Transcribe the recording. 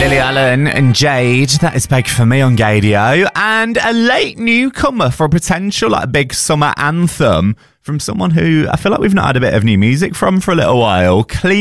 Lily Allen and Jade, that is Beg For Me on Gadio. And a late newcomer for a potential big summer anthem from someone who I feel like we've not had a bit of new music from for a little while. Clean